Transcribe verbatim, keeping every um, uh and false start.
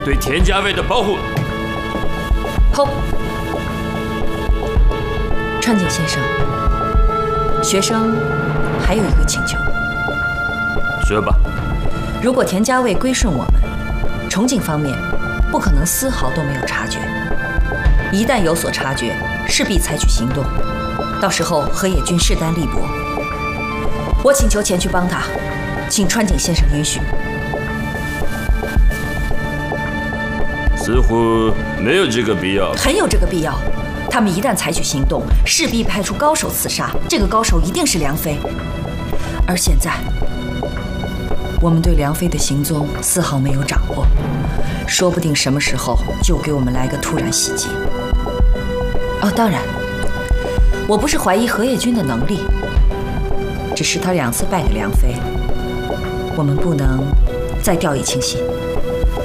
对田家卫的保护。 后，川井先生，学生还有一个请求。 说吧。 如果田家卫归顺我们，重庆方面不可能丝毫都没有察觉。一旦有所察觉，势必采取行动，到时候河野君势单力薄。我请求前去帮他，请川井先生允许。 似乎没有这个必要。 很有这个必要。他们一旦采取行动，势必派出高手刺杀。这个高手一定是梁飞。而现在，我们对梁飞的行踪丝毫没有掌握，说不定什么时候就给我们来个突然袭击。哦，当然，我不是怀疑河野君的能力，只是他两次败给梁飞，我们不能再掉以轻心。